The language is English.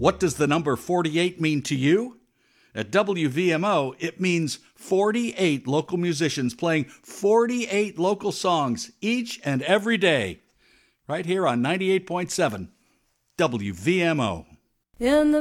What does the number 48 mean to you? At WVMO, it means 48 local musicians playing 48 local songs each and every day. Right here on 98.7 WVMO. In the